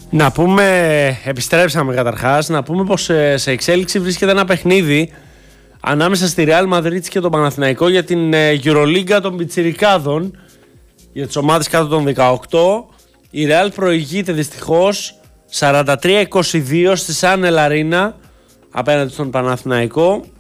Να πούμε, επιστρέψαμε καταρχάς, να πούμε πως σε εξέλιξη βρίσκεται ένα παιχνίδι ανάμεσα στη Real Madrid και τον Παναθηναϊκό για την Euroliga των πιτσιρικάδων, για τις ομάδες κάτω των 18. Η Real προηγείται δυστυχώς 43-22 στη Sun El Arena απέναντι στον Παναθηναϊκό.